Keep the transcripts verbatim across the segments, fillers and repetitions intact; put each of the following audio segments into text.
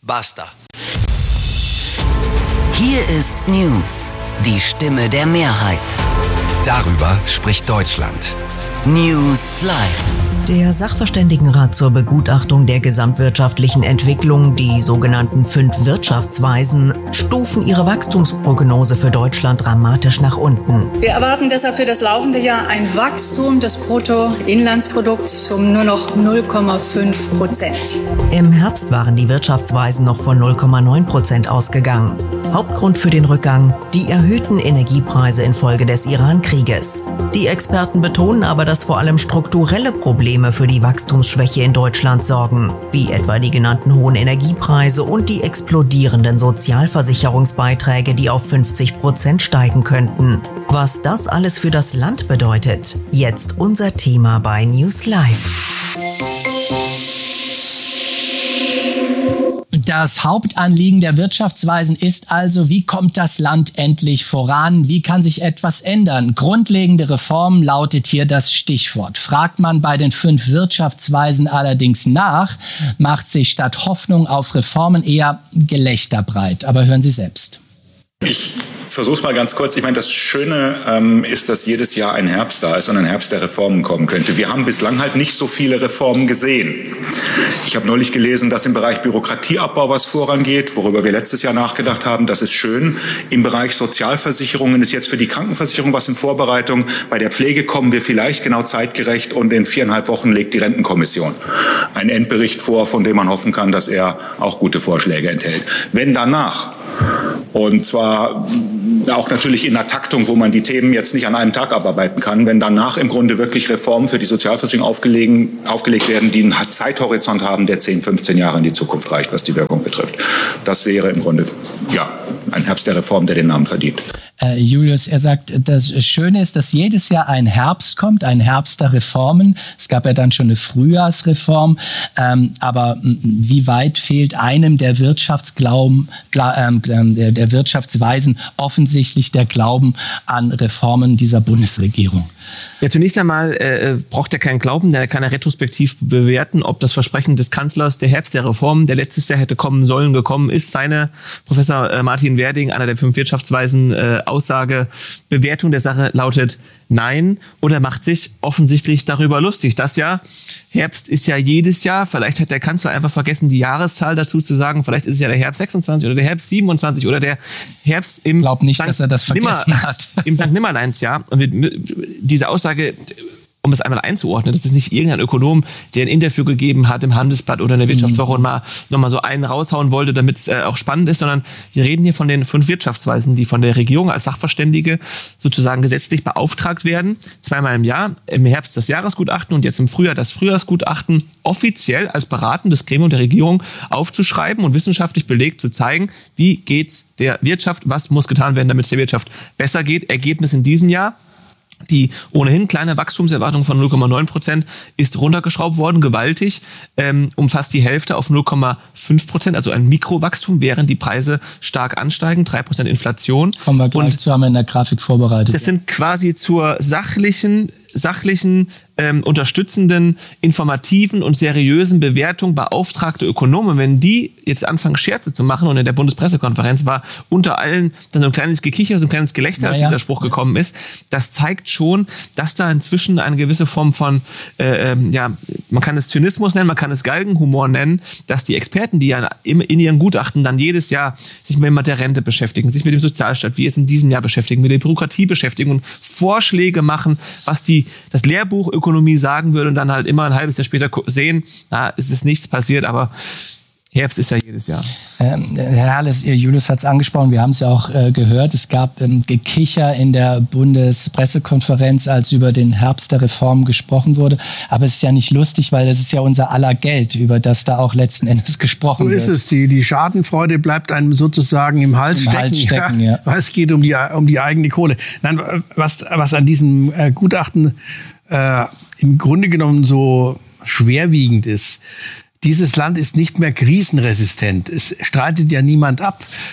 Basta. Hier ist News, die Stimme der Mehrheit. Darüber spricht Deutschland. News Live. Der Sachverständigenrat zur Begutachtung der gesamtwirtschaftlichen Entwicklung, die sogenannten fünf Wirtschaftsweisen, stufen ihre Wachstumsprognose für Deutschland dramatisch nach unten. Wir erwarten deshalb für das laufende Jahr ein Wachstum des Bruttoinlandsprodukts um nur noch null Komma fünf Prozent. Im Herbst waren die Wirtschaftsweisen noch von null Komma neun Prozent ausgegangen. Hauptgrund für den Rückgang: die erhöhten Energiepreise infolge des Iran-Krieges. Die Experten betonen aber, dass vor allem strukturelle Probleme für die Wachstumsschwäche in Deutschland sorgen, wie etwa die genannten hohen Energiepreise und die explodierenden Sozialversicherungsbeiträge, die auf fünfzig Prozent steigen könnten. Was das alles für das Land bedeutet, jetzt unser Thema bei News Live. Das Hauptanliegen der Wirtschaftsweisen ist also, wie kommt das Land endlich voran? Wie kann sich etwas ändern? Grundlegende Reformen lautet hier das Stichwort. Fragt man bei den fünf Wirtschaftsweisen allerdings nach, macht sich statt Hoffnung auf Reformen eher Gelächter breit. Aber hören Sie selbst. Ich versuche es mal ganz kurz. Ich meine, das Schöne ähm, ist, dass jedes Jahr ein Herbst da ist und ein Herbst der Reformen kommen könnte. Wir haben bislang halt nicht so viele Reformen gesehen. Ich habe neulich gelesen, dass im Bereich Bürokratieabbau was vorangeht, worüber wir letztes Jahr nachgedacht haben. Das ist schön. Im Bereich Sozialversicherungen ist jetzt für die Krankenversicherung was in Vorbereitung. Bei der Pflege kommen wir vielleicht genau zeitgerecht und in viereinhalb Wochen legt die Rentenkommission einen Endbericht vor, von dem man hoffen kann, dass er auch gute Vorschläge enthält. Wenn danach, und zwar auch natürlich in einer Taktung, wo man die Themen jetzt nicht an einem Tag abarbeiten kann, wenn danach im Grunde wirklich Reformen für die Sozialversicherung aufgelegen, aufgelegt werden, die einen Zeithorizont haben, der zehn, fünfzehn Jahre in die Zukunft reicht, was die Wirkung betrifft. Das wäre im Grunde, ja, ein Herbst der Reform, der den Namen verdient. Äh, Julius, er sagt, das Schöne ist, dass jedes Jahr ein Herbst kommt, ein Herbst der Reformen. Es gab ja dann schon eine Frühjahrsreform. Ähm, aber wie weit fehlt einem der Wirtschaftsglauben, ähm, der, der Wirtschaftsweisen offensichtlich der Glauben an Reformen dieser Bundesregierung? Ja, zunächst einmal äh, braucht er keinen Glauben, der kann er retrospektiv bewerten, ob das Versprechen des Kanzlers, der Herbst der Reformen, der letztes Jahr hätte kommen sollen, gekommen ist. Seine Professor äh, Martin Werding, einer der fünf Wirtschaftsweisen, äh, Aussage, Bewertung der Sache lautet nein, oder macht sich offensichtlich darüber lustig. Das Jahr, Herbst ist ja jedes Jahr, vielleicht hat der Kanzler einfach vergessen, die Jahreszahl dazu zu sagen, vielleicht ist es ja der Herbst sechsundzwanzig oder der Herbst siebenundzwanzig oder der Herbst im Glaub nicht, Sankt dass er das vergessen Nimmer, hat. im Sankt Nimmerleinsjahr. Und wir, diese Aussage, um es einmal einzuordnen, das ist nicht irgendein Ökonom, der ein Interview gegeben hat im Handelsblatt oder in der Wirtschaftswoche mhm. und mal nochmal so einen raushauen wollte, damit es äh, auch spannend ist, sondern wir reden hier von den fünf Wirtschaftsweisen, die von der Regierung als Sachverständige sozusagen gesetzlich beauftragt werden, zweimal im Jahr, im Herbst das Jahresgutachten und jetzt im Frühjahr das Frühjahrsgutachten offiziell als beratendes Gremium der Regierung aufzuschreiben und wissenschaftlich belegt zu zeigen, wie geht's der Wirtschaft, was muss getan werden, damit es der Wirtschaft besser geht. Ergebnis in diesem Jahr: die ohnehin kleine Wachstumserwartung von null Komma neun Prozent ist runtergeschraubt worden, gewaltig, ähm, um fast die Hälfte auf null Komma fünf Prozent, also ein Mikrowachstum, während die Preise stark ansteigen, drei Prozent Inflation. Kommen wir gleich zu, haben wir in der Grafik vorbereitet. Das sind quasi zur sachlichen sachlichen, ähm, unterstützenden, informativen und seriösen Bewertung beauftragte Ökonomen. Wenn die jetzt anfangen, Scherze zu machen, und in der Bundespressekonferenz war unter allen dann so ein kleines Gekicher, so ein kleines Gelächter, als ja, ja. dieser Spruch gekommen ist, das zeigt schon, dass da inzwischen eine gewisse Form von, äh, ja, man kann es Zynismus nennen, man kann es Galgenhumor nennen, dass die Experten, die ja in ihren Gutachten dann jedes Jahr sich mit der Rente beschäftigen, sich mit dem Sozialstaat, wie es in diesem Jahr beschäftigen, mit der Bürokratie beschäftigen und Vorschläge machen, was die das Lehrbuch Ökonomie sagen würde, und dann halt immer ein halbes Jahr später sehen, na, es ist nichts passiert, aber Herbst ist ja jedes Jahr. Ähm, Herr Herles, Julius hat es angesprochen, wir haben es ja auch äh, gehört, es gab ähm, Gekicher in der Bundespressekonferenz, als über den Herbst der Reform gesprochen wurde, aber es ist ja nicht lustig, weil das ist ja unser aller Geld, über das da auch letzten Endes gesprochen wird. So ist es, die, die Schadenfreude bleibt einem sozusagen im Hals Im stecken, Hals stecken ja. Weil es geht um die, um die eigene Kohle. Nein, was, was an diesem äh, Gutachten äh, im Grunde genommen so schwerwiegend ist: Dieses Land ist nicht mehr krisenresistent. Es streitet ja niemand ab.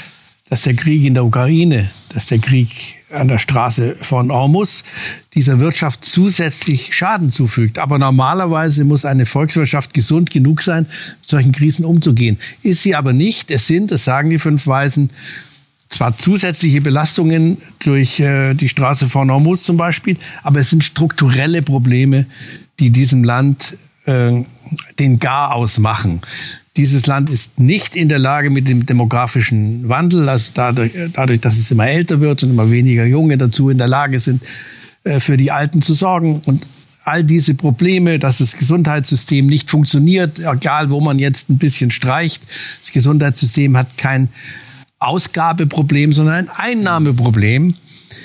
dass der Krieg in der Ukraine, dass der Krieg an der Straße von Hormuz dieser Wirtschaft zusätzlich Schaden zufügt. Aber normalerweise muss eine Volkswirtschaft gesund genug sein, mit solchen Krisen umzugehen. Ist sie aber nicht. Es sind, das sagen die fünf Weisen, zwar zusätzliche Belastungen durch äh, die Straße von Hormuz zum Beispiel, aber es sind strukturelle Probleme, die diesem Land äh, den Garaus machen. Dieses Land ist nicht in der Lage mit dem demografischen Wandel, also dadurch, dadurch, dass es immer älter wird und immer weniger Junge dazu in der Lage sind, für die Alten zu sorgen. Und all diese Probleme, dass das Gesundheitssystem nicht funktioniert, egal wo man jetzt ein bisschen streicht. Das Gesundheitssystem hat kein Ausgabeproblem, sondern ein Einnahmeproblem,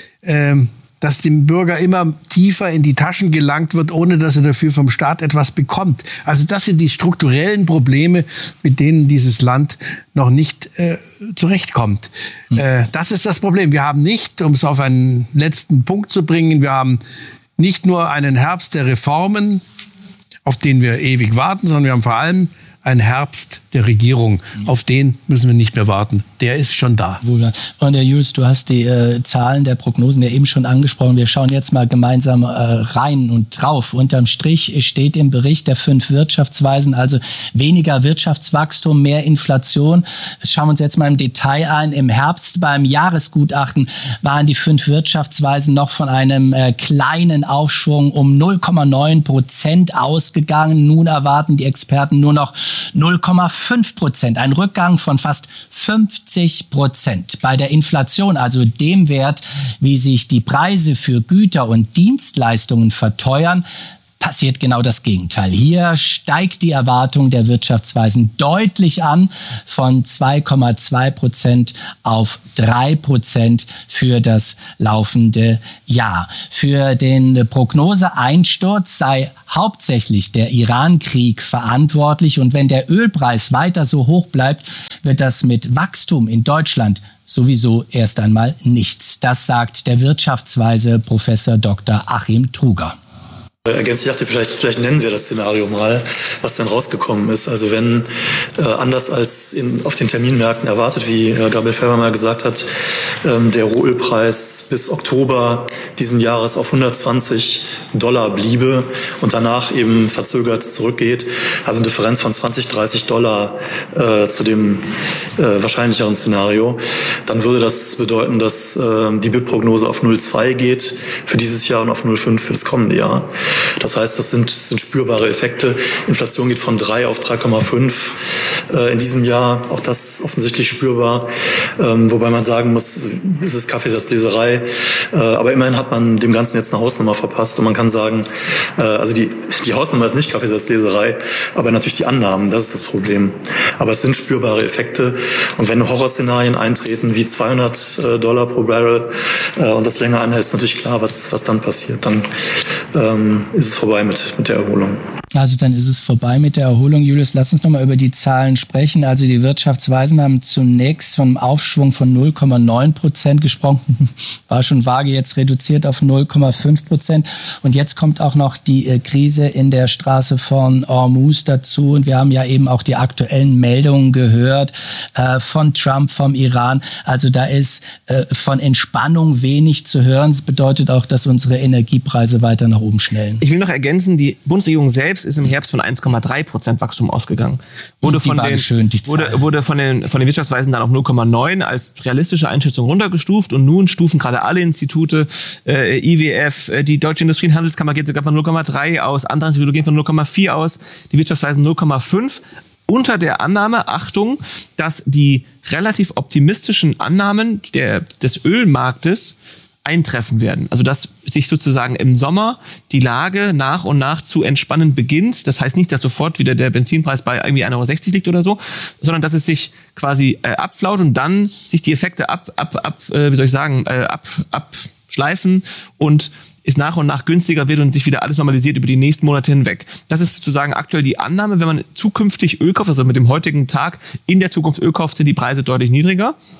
dass dem Bürger immer tiefer in die Taschen gelangt wird, ohne dass er dafür vom Staat etwas bekommt. Also das sind die strukturellen Probleme, mit denen dieses Land noch nicht äh, zurechtkommt. Mhm. Äh, das ist das Problem. Wir haben nicht, um es auf einen letzten Punkt zu bringen, wir haben nicht nur einen Herbst der Reformen, auf den wir ewig warten, sondern wir haben vor allem einen Herbst der Regierung. Auf den müssen wir nicht mehr warten. Der ist schon da. Und Herr Julius, du hast die äh, Zahlen der Prognosen ja eben schon angesprochen. Wir schauen jetzt mal gemeinsam äh, rein und drauf. Unterm Strich steht im Bericht der fünf Wirtschaftsweisen also weniger Wirtschaftswachstum, mehr Inflation. Das schauen wir uns jetzt mal im Detail ein. Im Herbst beim Jahresgutachten waren die fünf Wirtschaftsweisen noch von einem äh, kleinen Aufschwung um null Komma neun Prozent ausgegangen. Nun erwarten die Experten nur noch null Komma fünf Prozent, ein Rückgang von fast fünfzig Prozent. Bei der Inflation, also dem Wert, wie sich die Preise für Güter und Dienstleistungen verteuern, passiert genau das Gegenteil. Hier steigt die Erwartung der Wirtschaftsweisen deutlich an, von zwei Komma zwei Prozent auf drei Prozent für das laufende Jahr. Für den Prognoseeinsturz sei hauptsächlich der Iran-Krieg verantwortlich. Und wenn der Ölpreis weiter so hoch bleibt, wird das mit Wachstum in Deutschland sowieso erst einmal nichts. Das sagt der Wirtschaftsweise Professor Doktor Achim Truger. Ergänzt, ich dachte, vielleicht, vielleicht nennen wir das Szenario mal, was dann rausgekommen ist. Also wenn, äh, anders als in, auf den Terminmärkten erwartet, wie äh, Gabriel Felber mal gesagt hat, ähm, der Rohölpreis bis Oktober diesen Jahres auf hundertzwanzig Dollar bliebe und danach eben verzögert zurückgeht, also eine Differenz von zwanzig, dreißig Dollar äh, zu dem äh, wahrscheinlicheren Szenario, dann würde das bedeuten, dass äh, die B I P-Prognose auf null Komma zwei geht für dieses Jahr und auf null Komma fünf für das kommende Jahr. Das heißt, das sind, sind spürbare Effekte. Inflation geht von drei auf drei Komma fünf äh, in diesem Jahr. Auch das offensichtlich spürbar. Ähm, wobei man sagen muss, es ist Kaffeesatzleserei. Äh, aber immerhin hat man dem Ganzen jetzt eine Hausnummer verpasst. Und man kann sagen, äh, also die, die Hausnummer ist nicht Kaffeesatzleserei, aber natürlich die Annahmen, das ist das Problem. Aber es sind spürbare Effekte. Und wenn Horrorszenarien eintreten, wie zweihundert Dollar pro Barrel, äh, und das länger anhält, ist natürlich klar, was, was dann passiert. Dann ähm, ist es vorbei mit, mit der Erholung. Also dann ist es vorbei mit der Erholung. Julius, lass uns nochmal über die Zahlen sprechen. Also die Wirtschaftsweisen haben zunächst von einem Aufschwung von null Komma neun Prozent gesprochen. War schon vage, jetzt reduziert auf null Komma fünf Prozent. Und jetzt kommt auch noch die äh, Krise in der Straße von Hormuz dazu. Und wir haben ja eben auch die aktuellen Meldungen gehört äh, von Trump, vom Iran. Also da ist äh, von Entspannung wenig zu hören. Das bedeutet auch, dass unsere Energiepreise weiter nach oben schnellen. Ich will noch ergänzen, die Bundesregierung selbst ist im Herbst von eins Komma drei Prozent Wachstum ausgegangen. Wurde die von war den, schön, die wurde, wurde von den, von den Wirtschaftsweisen dann auf null Komma neun als realistische Einschätzung runtergestuft und nun stufen gerade alle Institute, äh, I W F, äh, die Deutsche Industrie- und Handelskammer geht sogar von null Komma drei aus, andere Institute gehen von null Komma vier aus, die Wirtschaftsweisen null Komma fünf. Unter der Annahme, Achtung, dass die relativ optimistischen Annahmen der, des Ölmarktes eintreffen werden. Also dass sich sozusagen im Sommer die Lage nach und nach zu entspannen beginnt. Das heißt nicht, dass sofort wieder der Benzinpreis bei irgendwie ein Euro sechzig liegt oder so, sondern dass es sich quasi äh, abflaut und dann sich die Effekte ab, ab, ab äh, wie soll ich sagen, äh, ab, abschleifen und es nach und nach günstiger wird und sich wieder alles normalisiert über die nächsten Monate hinweg. Das ist sozusagen aktuell die Annahme, wenn man zukünftig Öl kauft, also mit dem heutigen Tag in der Zukunft Öl kauft, sind die Preise deutlich niedriger.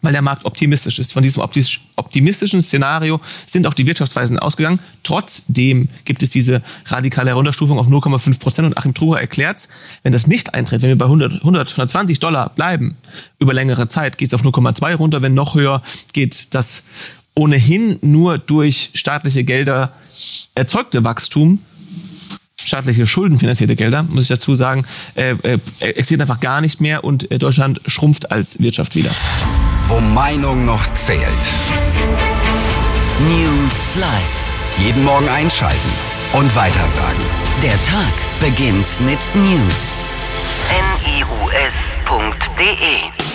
weil der Markt optimistisch ist. Von diesem optimistischen Szenario sind auch die Wirtschaftsweisen ausgegangen. Trotzdem gibt es diese radikale Herunterstufung auf null Komma fünf Prozent. Und Achim Truger erklärt, wenn das nicht eintritt, wenn wir bei hundert, hundert, hundertzwanzig Dollar bleiben, über längere Zeit geht es auf null Komma zwei runter. Wenn noch höher geht das ohnehin nur durch staatliche Gelder erzeugte Wachstum, staatliche schuldenfinanzierte Gelder, muss ich dazu sagen, äh, äh, existiert einfach gar nicht mehr und äh, Deutschland schrumpft als Wirtschaft wieder. Wo Meinung noch zählt. News Live. Jeden Morgen einschalten und weitersagen. Der Tag beginnt mit News. N I U S punkt D E